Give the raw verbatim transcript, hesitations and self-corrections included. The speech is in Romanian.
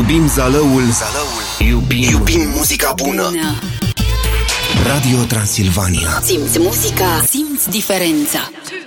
Iubim Zalăul, Zalăul. Iubim, iubim muzica bună. bună Radio Transilvania. Simți muzica, simți diferența.